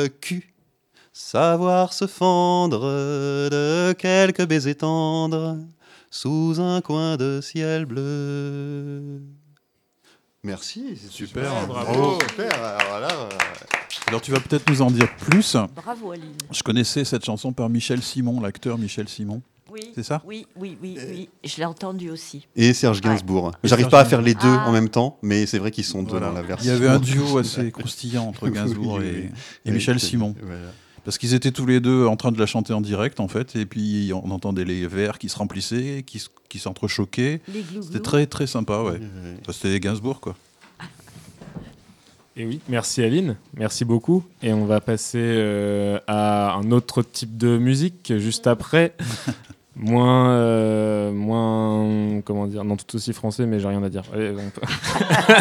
le cul, savoir se fendre de quelques baisers tendres sous un coin de ciel bleu. Merci, c'est Super, bravo. super. Alors tu vas peut-être nous en dire plus. Bravo Aline. Je connaissais cette chanson par Michel Simon, l'acteur Michel Simon. Oui. C'est ça ? Oui. Je l'ai entendu aussi. Et Serge Gainsbourg. Et J'arrive Serge pas à faire les deux Ah. en même temps, mais c'est vrai qu'ils sont deux Voilà. dans la Il version. y avait un duo assez croustillant entre Gainsbourg Oui. et Michel Simon. Voilà. Parce qu'ils étaient tous les deux en train de la chanter en direct, en fait, et puis on entendait les vers qui se remplissaient, qui s'entrechoquaient. Les glouglous. C'était très très sympa, ouais. C'était Gainsbourg, quoi. Et oui, merci Aline, merci beaucoup. Et on va passer à un autre type de musique juste après. moins, comment dire, non, tout aussi français, mais j'ai rien à dire. Allez,